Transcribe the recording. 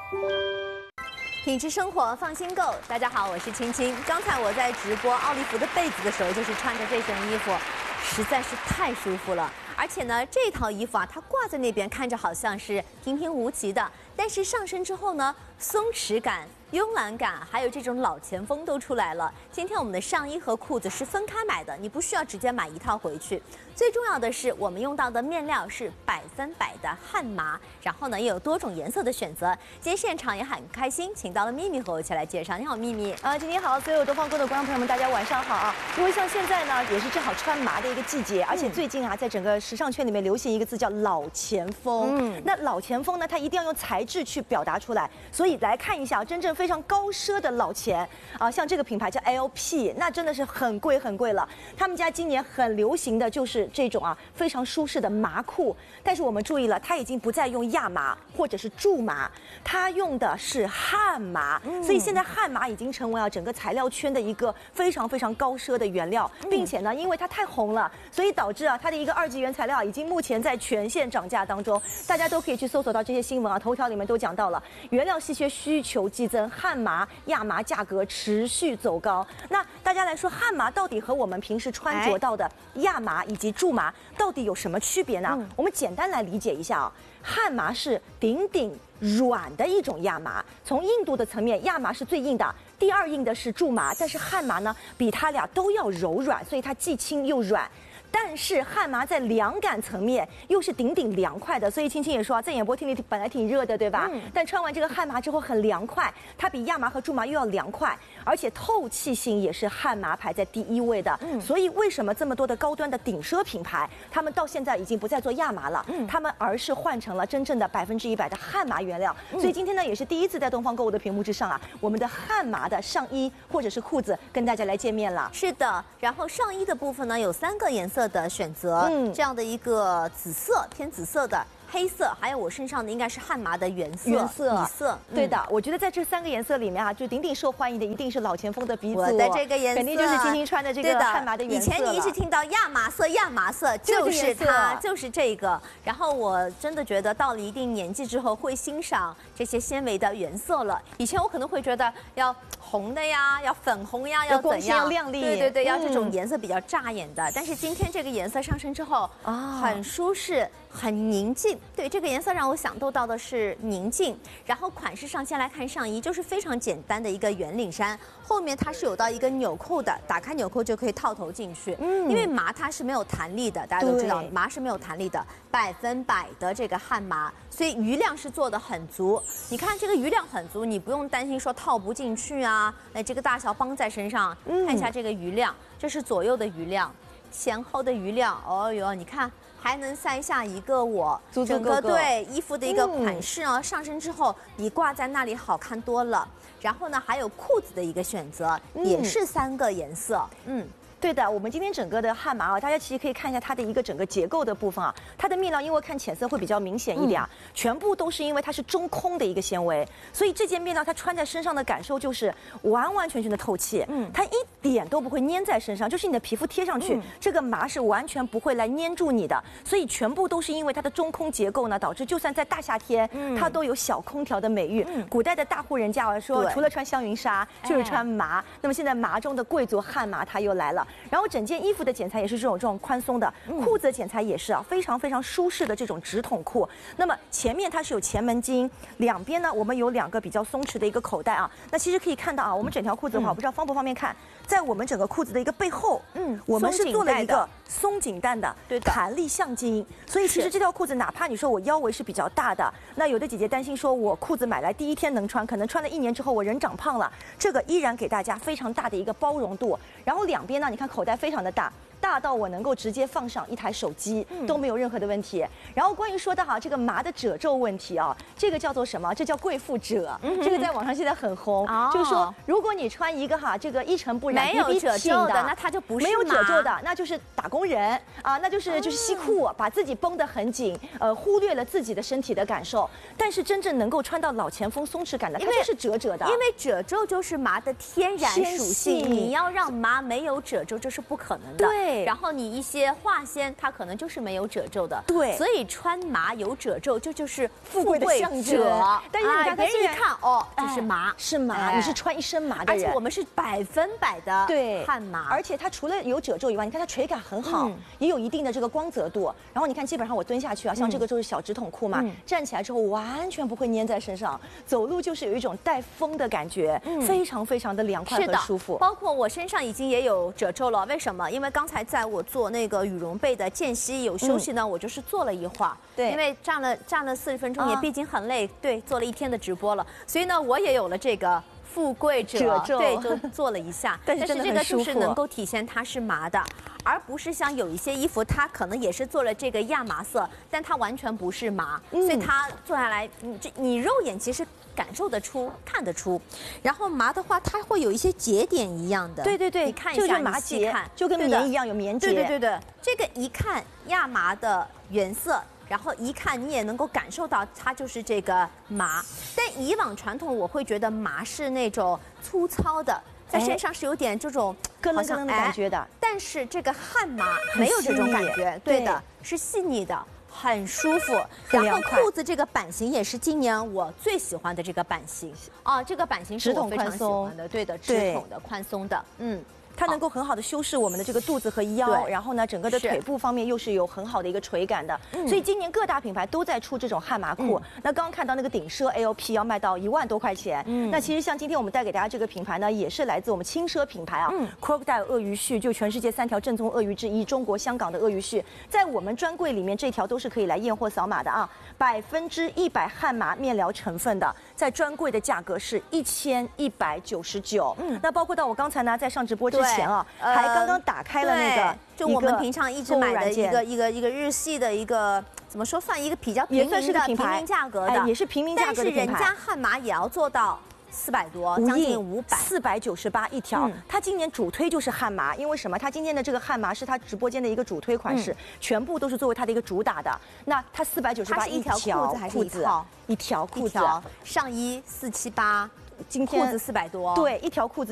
品质生活，放心购。大家好，我是青青。刚才我在直播奥利弗的被子的时候，就是穿着这身衣服，实在是太舒服了。而且呢，这套衣服啊，它挂在那边看着好像是平平无奇的，但是上身之后呢，松弛感、慵懒感，还有这种老前锋都出来了。今天我们的上衣和裤子是分开买的，你不需要直接买一套回去。最重要的是，我们用到的面料是100%的汉麻，然后呢也有多种颜色的选择。今天现场也很开心，请到了秘密和我一起来介绍。你好，秘密。 今天好，所有东方购的观众朋友们，大家晚上好啊！因为像现在呢，也是正好穿麻的一个季节，而且最近啊，在整个时尚圈里面流行一个字叫老前锋。那老前锋呢，它一定要用材质去表达出来，所以来看一下真正非常高奢的老钱啊，像这个品牌叫 LP， 那真的是很贵很贵了。他们家今年很流行的就是这种啊非常舒适的麻裤，但是我们注意了，它已经不再用亚麻或者是苎麻，它用的是汉麻，所以现在汉麻已经成为了整个材料圈的一个非常非常高奢的原料，并且呢，因为它太红了，所以导致啊它的一个2级原材料已经目前在全线涨价当中，大家都可以去搜索到这些新闻啊，头条里面都讲到了，原料稀缺，需求激增，汉麻、亚麻价格持续走高。那大家来说，汉麻到底和我们平时穿着到的亚麻以及苎麻到底有什么区别呢？我们简单来理解一下啊，汉麻是顶软的一种亚麻，从硬度的层面，亚麻是最硬的，第2硬的是苎麻，但是汉麻呢比它俩都要柔软，所以它既轻又软。但是汉麻在凉感层面又是顶凉快的，所以青青也说啊，在演播厅里本来挺热的，对吧？但穿完这个汉麻之后很凉快，它比亚麻和苎麻又要凉快，而且透气性也是汉麻排在第1位的。所以为什么这么多的高端的顶奢品牌，他们到现在已经不再做亚麻了，他们而是换成了真正的100%的汉麻原料。所以今天呢，也是第一次在东方购物的屏幕之上啊，我们的汉麻的上衣或者是裤子跟大家来见面了。 是的，然后上衣的部分呢有3个颜色的选择，这样的一个紫色偏紫色的。黑色，还有我身上的应该是汉麻的原色，底色。 对的，我觉得在这3个颜色里面啊，就顶受欢迎的一定是老前锋的鼻子。 我的这个颜色肯定就是青青穿的这个汉麻的原色。 以前你一直听到亚麻色，就是它，就是这个。然后我真的觉得到了一定年纪之后，会欣赏这些纤维的原色了。以前我可能会觉得要红的呀，要粉红呀，要怎样， 要亮丽。 对，要这种颜色比较扎眼的。但是今天这个颜色上身之后，很舒适，很宁静。对，这个颜色让我想到的是宁静。然后款式上先来看上衣，就是非常简单的一个圆领衫，后面它是有到一个纽扣的，打开纽扣就可以套头进去。因为麻它是没有弹力的，大家都知道麻是没有弹力的，100%的这个汉麻，所以余量是做的很足。你看这个余量很足，你不用担心说套不进去啊，这个大小绑在身上。看一下这个余量，这是左右的余量，前后的余量。哦哟，你看。还能塞下一个我整个对衣服的一个款式呢，上身之后比挂在那里好看多了。然后呢，还有裤子的一个选择，也是3个颜色。 对的，我们今天整个的汉麻啊，大家其实可以看一下它的一个整个结构的部分啊，它的面料因为看浅色会比较明显一点啊，全部都是因为它是中空的一个纤维，所以这件面料它穿在身上的感受就是完全的透气，它一点都不会粘在身上，就是你的皮肤贴上去，这个麻是完全不会来粘住你的，所以全部都是因为它的中空结构呢，导致就算在大夏天，它都有小空调的美誉。古代的大户人家说，除了穿香云纱就是穿麻，那么现在麻中的贵族汉麻它又来了。然后整件衣服的剪裁也是这种宽松的，裤子的剪裁也是啊，非常舒适的这种直筒裤。那么前面它是有前门襟，两边呢我们有2个比较松弛的一个口袋啊。那其实可以看到啊，我们整条裤子的话，我不知道方不方便看，在我们整个裤子的一个背后，我们是做了一个松紧带的弹力橡筋，所以其实这条裤子哪怕你说我腰围是比较大的，那有的姐姐担心说我裤子买来第1天能穿，可能穿了1年之后我人长胖了，这个依然给大家非常大的一个包容度。然后两边呢，你看口袋非常的大，大到我能够直接放上一台手机都没有任何的问题。然后关于说到哈这个麻的褶皱问题啊，这个叫做什么？这叫贵妇褶，这个在网上现在很红，就是说如果你穿一个这个一尘不染、 没有褶皱的，那它就不是没有褶皱的，那就是打工人啊，那就是西裤，把自己绷得很紧，忽略了自己的身体的感受。但是真正能够穿到老前锋松弛感的，它就是褶褶的， 因为褶皱就是麻的天然属性，你要让麻没有褶皱，这是不可能的。 对。 对， 然后你一些化纤，它可能就是没有褶皱的。 对， 所以穿麻有褶皱，这就是富贵的象征。 但是你看，别人一看，哦，这是麻， 是麻，你是穿一身麻的人， 而且我们是100%的对汉麻， 而且它除了有褶皱以外，你看它垂感很好，也有一定的这个光泽度。然后你看，基本上我蹲下去啊，像这个就是小直筒裤嘛，站起来之后完全不会粘在身上，走路就是有一种带风的感觉，非常非常的凉快和舒服。 包括我身上已经也有褶皱了，为什么？因为刚才在我做那个羽绒被的间隙有休息呢，我就是坐了一会儿， 对， 因为站了40分钟，也毕竟很累，对，做了1天的直播了，所以呢，我也有了这个富贵褶皱，对，就做了一下， 但是这个就是能够体现它是麻的，而不是像有一些衣服，它可能也是做了这个亚麻色，但它完全不是麻，所以它做下来，你肉眼其实感受得出、看得出。然后麻的话，它会有一些节点一样的， 对对对， 你看一下， 就是麻结，就跟棉一样有棉结， 对，这个一看亚麻的原色。然后一看你也能够感受到它就是这个麻，但以往传统我会觉得麻是那种粗糙的，在身上是有点这种咯楞咯楞的感觉的。 但是这个汉麻没有这种感觉，对的，是细腻的，很舒服。然后裤子这个版型也是今年我最喜欢的这个版型啊，这个版型是我非常喜欢的，对的，直筒的宽松的， 它能够很好的修饰我们的这个肚子和腰，然后呢，整个的腿部方面又是有很好的一个垂感的，所以今年各大品牌都在出这种汉麻裤。那刚刚看到那个顶奢 AOP 要卖到1万多块钱，那其实像今天我们带给大家这个品牌呢，也是来自我们轻奢品牌啊，Crocodile 鳄鱼絮，就全世界3条正宗鳄鱼之一，中国香港的鳄鱼絮，在我们专柜里面这条都是可以来验货扫码的啊，100%汉麻面料成分的，在专柜的价格是1199，那包括到我刚才呢在上直播之前啊，还刚刚打开了那个， 就我们平常一直买的一个日系的一个，怎么说算一个比较也算是个平民价格的， 也是平民价格的品牌。 但是人家汉麻也要做到400多，将近 500，498一条。它今年主推就是汉麻，因为什么？它今天的这个汉麻是它直播间的一个主推款式，全部都是作为它的一个主打的。那它498 一条裤子还是一条裤子， 上衣478， 今天裤子400多， 对，一条裤子。